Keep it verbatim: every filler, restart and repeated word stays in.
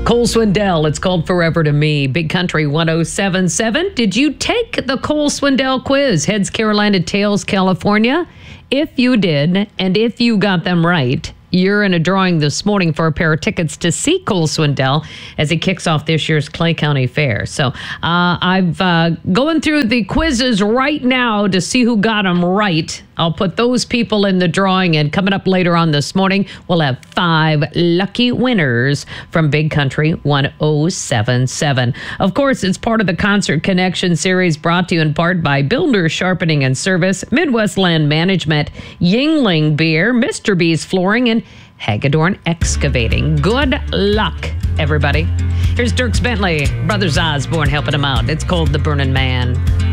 Cole Swindell, it's called Forever to Me. Big Country one oh seven point seven. Did you take the Cole Swindell quiz? Heads Carolina, tails California? If you did, and if you got them right, you're in a drawing this morning for a pair of tickets to see Cole Swindell as he kicks off this year's Clay County Fair. So uh, I've uh, going through the quizzes right now to see who got them right. I'll put those people in the drawing, and coming up later on this morning, we'll have five lucky winners from Big Country one oh seven point seven. Of course, it's part of the Concert Connection series brought to you in part by Builder Sharpening and Service, Midwest Land Management, Yingling Beer, Mister B's Flooring, and Hagedorn Excavating. Good luck, everybody. Here's Dierks Bentley, Brothers Osborne helping him out. It's called The Burning Man.